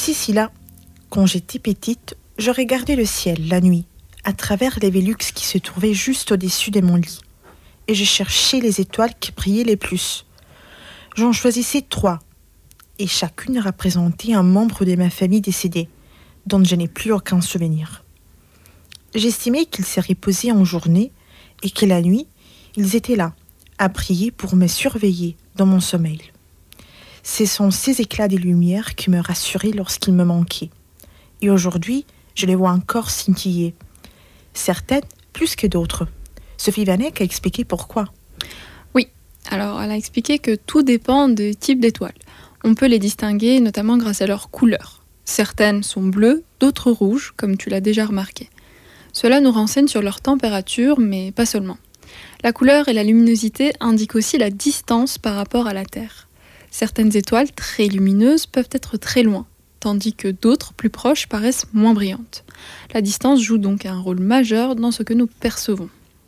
Cécilla, quand j'étais petite, je regardais le ciel la nuit, à travers les Vélux qui se trouvaient juste au-dessus de mon lit. Et je cherchais les étoiles qui brillaient les plus. J'en choisissais 3, et chacune représentait un membre de ma famille décédé, dont je n'ai plus aucun souvenir. J'estimais qu'ils se reposaient en journée et que la nuit, ils étaient là, à prier pour me surveiller dans mon sommeil. Ce sont ces éclats de lumière qui me rassuraient lorsqu'ils me manquaient. Et aujourd'hui, je les vois encore scintiller. Certaines plus que d'autres. Sophie Vanek a expliqué pourquoi. Oui, alors elle a expliqué que tout dépend des types d'étoiles. On peut les distinguer notamment grâce à leur couleur. Certaines sont bleues, d'autres rouges, comme tu l'as déjà remarqué. Cela nous renseigne sur leur température, mais pas seulement. La couleur et la luminosité indiquent aussi la distance par rapport à la Terre. Certaines étoiles très lumineuses peuvent être très loin, tandis que d'autres plus proches paraissent moins brillantes. La distance joue donc un rôle majeur dans ce que nous percevons.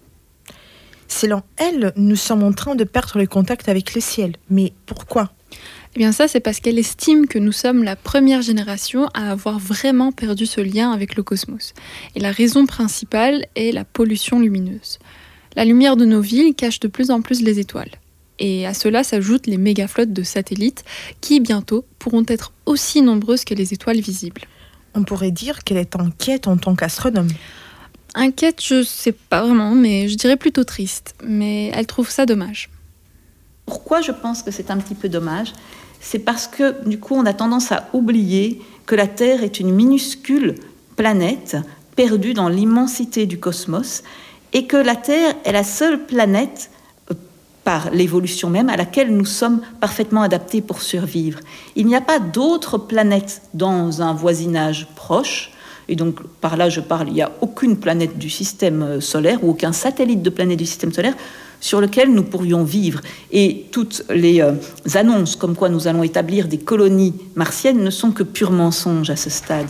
Selon elle, nous sommes en train de perdre le contact avec le ciel. Mais pourquoi ? Eh bien ça, c'est parce qu'elle estime que nous sommes la première génération à avoir vraiment perdu ce lien avec le cosmos. Et la raison principale est la pollution lumineuse. La lumière de nos villes cache de plus en plus les étoiles. Et à cela s'ajoutent les mégaflottes de satellites qui, bientôt, pourront être aussi nombreuses que les étoiles visibles. On pourrait dire qu'elle est inquiète en tant qu'astronome. Inquiète, je sais pas vraiment, mais je dirais plutôt triste. Mais elle trouve ça dommage. Pourquoi je pense que c'est un petit peu dommage ? C'est parce que, du coup, on a tendance à oublier que la Terre est une minuscule planète perdue dans l'immensité du cosmos et que la Terre est la seule planète, par l'évolution même, à laquelle nous sommes parfaitement adaptés pour survivre. Il n'y a pas d'autres planètes dans un voisinage proche, et donc par là je parle, il n'y a aucune planète du système solaire ou aucun satellite de planète du système solaire sur lequel nous pourrions vivre. Et toutes les annonces comme quoi nous allons établir des colonies martiennes ne sont que purs mensonges à ce stade.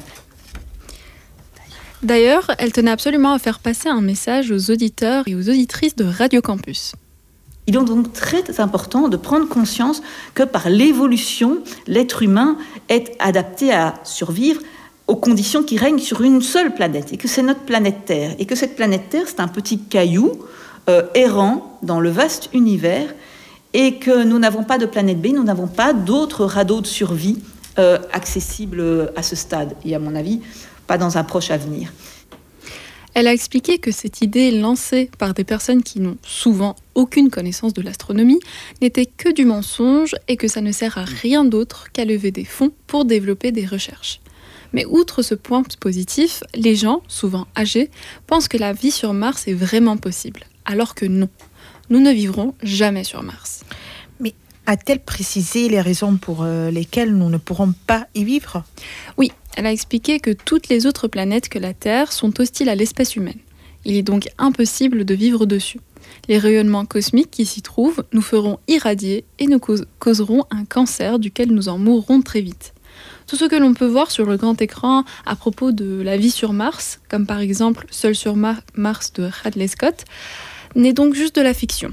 D'ailleurs, elle tenait absolument à faire passer un message aux auditeurs et aux auditrices de Radio Campus. Il est donc très important de prendre conscience que par l'évolution, l'être humain est adapté à survivre aux conditions qui règnent sur une seule planète, et que c'est notre planète Terre. Et que cette planète Terre, c'est un petit caillou errant dans le vaste univers, et que nous n'avons pas de planète B, nous n'avons pas d'autres radeaux de survie accessibles à ce stade, et à mon avis, pas dans un proche avenir. Elle a expliqué que cette idée lancée par des personnes qui n'ont souvent aucune connaissance de l'astronomie n'était que du mensonge et que ça ne sert à rien d'autre qu'à lever des fonds pour développer des recherches. Mais outre ce point positif, les gens, souvent âgés, pensent que la vie sur Mars est vraiment possible, alors que non. Nous ne vivrons jamais sur Mars. Mais a-t-elle précisé les raisons pour lesquelles nous ne pourrons pas y vivre ? Oui, elle a expliqué que toutes les autres planètes que la Terre sont hostiles à l'espèce humaine. Il est donc impossible de vivre dessus. Les rayonnements cosmiques qui s'y trouvent nous feront irradier et nous causeront un cancer duquel nous en mourrons très vite. Tout ce que l'on peut voir sur le grand écran à propos de la vie sur Mars, comme par exemple Seul sur Mars de Ridley Scott, n'est donc juste de la fiction.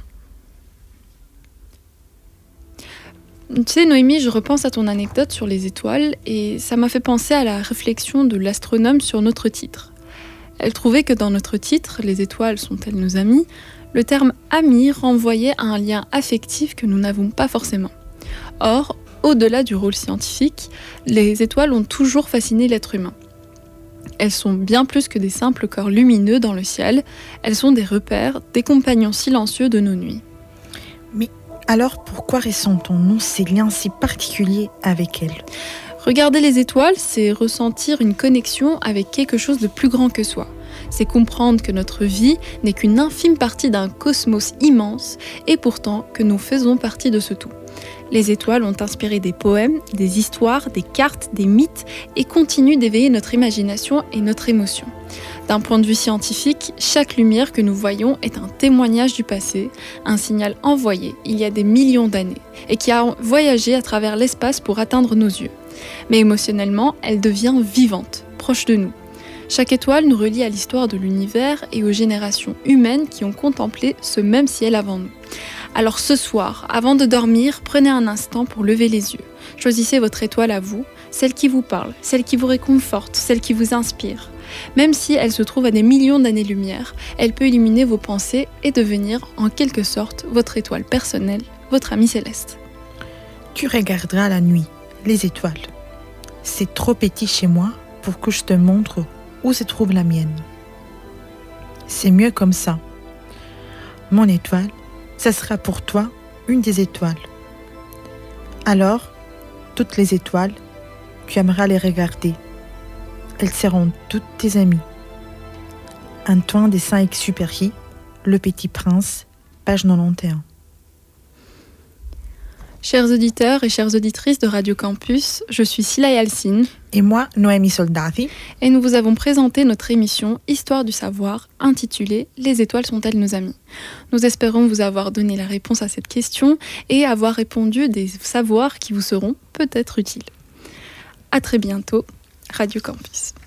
Tu sais, Noémie, je repense à ton anecdote sur les étoiles et ça m'a fait penser à la réflexion de l'astronome sur notre titre. Elle trouvait que dans notre titre, les étoiles sont-elles nos amis, le terme « ami » renvoyait à un lien affectif que nous n'avons pas forcément. Or, au-delà du rôle scientifique, les étoiles ont toujours fasciné l'être humain. Elles sont bien plus que des simples corps lumineux dans le ciel, elles sont des repères, des compagnons silencieux de nos nuits. Mais alors pourquoi ressentons-nous ces liens si particuliers avec elles ? Regarder les étoiles, c'est ressentir une connexion avec quelque chose de plus grand que soi. C'est comprendre que notre vie n'est qu'une infime partie d'un cosmos immense et pourtant que nous faisons partie de ce tout. Les étoiles ont inspiré des poèmes, des histoires, des cartes, des mythes et continuent d'éveiller notre imagination et notre émotion. D'un point de vue scientifique, chaque lumière que nous voyons est un témoignage du passé, un signal envoyé il y a des millions d'années et qui a voyagé à travers l'espace pour atteindre nos yeux. Mais émotionnellement, elle devient vivante, proche de nous. Chaque étoile nous relie à l'histoire de l'univers et aux générations humaines qui ont contemplé ce même ciel avant nous. Alors ce soir, avant de dormir, prenez un instant pour lever les yeux. Choisissez votre étoile à vous, celle qui vous parle, celle qui vous réconforte, celle qui vous inspire. Même si elle se trouve à des millions d'années-lumière, elle peut illuminer vos pensées et devenir, en quelque sorte, votre étoile personnelle, votre ami céleste. Tu regarderas la nuit, les étoiles. C'est trop petit chez moi pour que je te montre où se trouve la mienne. C'est mieux comme ça. Mon étoile, ça sera pour toi une des étoiles. Alors, toutes les étoiles, tu aimeras les regarder. Elles seront toutes tes amies. Antoine de Saint-Exupéry, Le Petit Prince, page 91. Chers auditeurs et chères auditrices de Radio Campus, je suis Sila Yalcine. Et moi, Noémie Soldati. Et nous vous avons présenté notre émission Histoire du savoir, intitulée « Les étoiles sont-elles nos amis ?» Nous espérons vous avoir donné la réponse à cette question et avoir répondu des savoirs qui vous seront peut-être utiles. À très bientôt, Radio Campus.